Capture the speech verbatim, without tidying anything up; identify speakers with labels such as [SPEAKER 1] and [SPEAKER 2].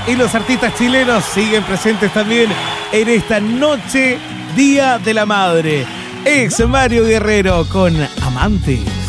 [SPEAKER 1] y los artistas chilenos siguen presentes también en esta noche, Día de la Madre. Ex Mario Guerrero con Amante.